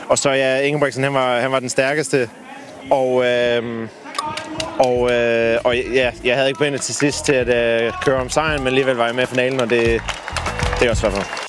Og så ja, Ingebrigtsen, han var den stærkeste. Og ja, jeg havde ikke benene til sidst til at køre om sejren, men alligevel var jeg med i finalen, og det er også svært for.